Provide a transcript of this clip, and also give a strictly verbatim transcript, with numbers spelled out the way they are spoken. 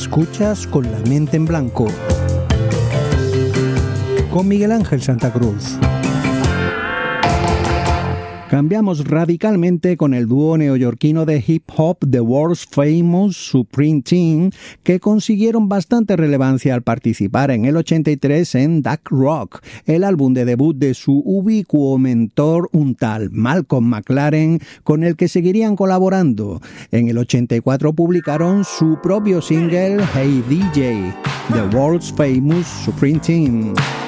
Escuchas Con la mente en blanco, con Miguel Ángel Santa Cruz. Cambiamos radicalmente con el dúo neoyorquino de hip hop The World's Famous Supreme Team, que consiguieron bastante relevancia al participar en el ochenta y tres en Duck Rock, el álbum de debut de su ubicuo mentor, un tal Malcolm McLaren, con el que seguirían colaborando. En el ochenta y cuatro publicaron su propio single Hey D J, The World's Famous Supreme Team.